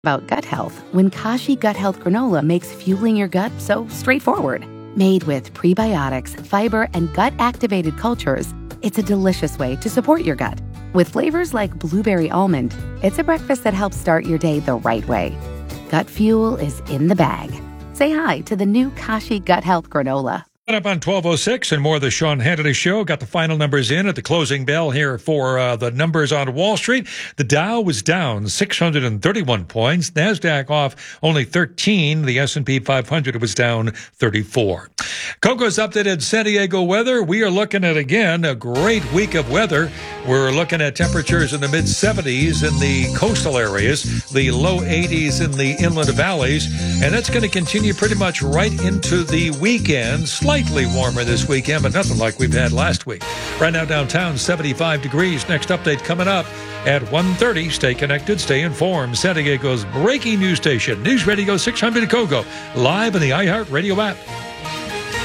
About gut health when Kashi Gut Health Granola makes fueling your gut so straightforward. Made with prebiotics, fiber, and gut-activated cultures, it's a delicious way to support your gut. With flavors like blueberry almond, it's a breakfast that helps start your day the right way. Gut fuel is in the bag. Say hi to the new Kashi Gut Health Granola. Up on 12:06 and more of the Sean Hannity Show. Got the final numbers in at the closing bell here for the numbers on Wall Street. The Dow was down 631 points. NASDAQ off only 13. The S&P 500 was down 34. Coco's updated San Diego weather. We are looking at, again, a great week of weather. We're looking at temperatures in the mid-70s in the coastal areas, the low 80s in the inland valleys, and that's going to continue pretty much right into the weekend. Slightly warmer this weekend, but nothing like we've had last week. Right now downtown, 75 degrees. Next update coming up at 1:30. Stay connected, stay informed. San Diego's breaking news station, News Radio 600 KOGO, live in the iHeartRadio app.